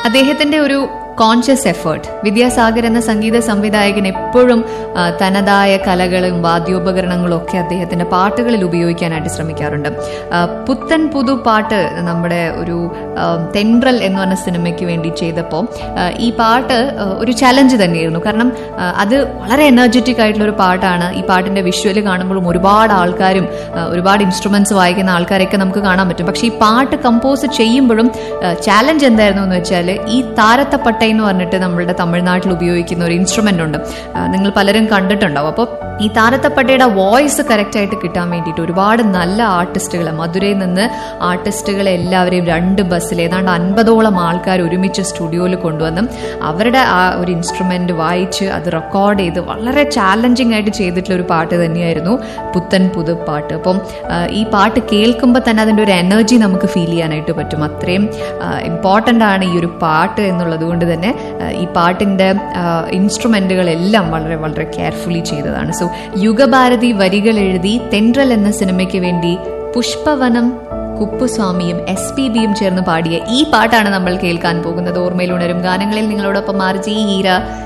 അദ്ദേഹത്തിന്റെ ഒരു conscious effort. Vidyasagar എന്ന സംഗീത സംവിധായകൻ എപ്പോഴും തനതായ കലകളും വാദ്യോപകരണങ്ങളും ഒക്കെ അദ്ദേഹത്തിന്റെ പാട്ടുകളിൽ ഉപയോഗിക്കാനായിട്ട് ശ്രമിക്കാറുണ്ട്. പുത്തൻ പുതു പാട്ട് നമ്മുടെ ഒരു തെൻട്രൽ എന്ന് പറഞ്ഞ സിനിമയ്ക്ക് വേണ്ടി ചെയ്തപ്പോൾ ഈ പാട്ട് ഒരു ചലഞ്ച് തന്നെയായിരുന്നു. കാരണം അത് വളരെ എനർജറ്റിക് ആയിട്ടുള്ള ഒരു പാട്ടാണ്. ഈ പാട്ടിന്റെ വിഷ്വൽ കാണുമ്പോഴും ഒരുപാട് ആൾക്കാരും ഒരുപാട് ഇൻസ്ട്രുമെന്റ്സ് വായിക്കുന്ന ആൾക്കാരെയൊക്കെ നമുക്ക് കാണാൻ പറ്റും. പക്ഷെ ഈ പാട്ട് കമ്പോസ് ചെയ്യുമ്പോഴും ചാലഞ്ച് എന്തായിരുന്നു എന്ന് വെച്ചാൽ ഈ താരത്തപ്പട്ട എന്ന് പറഞ്ഞിട്ട് നമ്മളുടെ തമിഴ്നാട്ടിൽ ഉപയോഗിക്കുന്ന ഒരു ഇൻസ്ട്രുമെന്റ് ഉണ്ട്, നിങ്ങൾ പലരും കണ്ടിട്ടുണ്ടാവും. അപ്പോൾ ഈ താരത്തപ്പട്ടയുടെ വോയിസ് കറക്റ്റ് ആയിട്ട് കിട്ടാൻ വേണ്ടിയിട്ട് ഒരുപാട് നല്ല ആർട്ടിസ്റ്റുകൾ, മധുരയിൽ നിന്ന് ആർട്ടിസ്റ്റുകളെ എല്ലാവരെയും 2 ബസ്സിൽ ഏതാണ്ട് 50ഓളം ആൾക്കാർ ഒരുമിച്ച് സ്റ്റുഡിയോയിൽ കൊണ്ടുവന്ന് അവരുടെ ആ ഒരു ഇൻസ്ട്രുമെന്റ് വായിച്ച് അത് റെക്കോർഡ് ചെയ്ത് വളരെ ചാലഞ്ചിങ് ആയിട്ട് ചെയ്തിട്ടുള്ള ഒരു പാട്ട് തന്നെയായിരുന്നു പുത്തൻ പുതു പാട്ട്. അപ്പം ഈ പാട്ട് കേൾക്കുമ്പോൾ തന്നെ അതിൻ്റെ ഒരു എനർജി നമുക്ക് ഫീൽ ചെയ്യാനായിട്ട് പറ്റും. അത്രയും ഇമ്പോർട്ടൻ്റ് ആണ് ഈ ഒരു പാട്ട് എന്നുള്ളത് കൊണ്ട് തന്നെ ഈ പാട്ടിൻ്റെ ഇൻസ്ട്രുമെന്റുകളെല്ലാം വളരെ വളരെ കെയർഫുള്ളി ചെയ്തതാണ്. സോ യുഗഭാരതി വരികൾ എഴുതി തെൻട്രൽ എന്ന സിനിമയ്ക്ക് വേണ്ടി പുഷ്പവനം കുപ്പുസ്വാമിയും SPBയും ചേർന്ന് പാടിയ ഈ പാട്ടാണ് നമ്മൾ കേൾക്കാൻ പോകുന്നത്. ഓർമ്മയിൽ ഉണരും ഗാനങ്ങളിൽ നിങ്ങളോടൊപ്പം ആർജി ഹീര.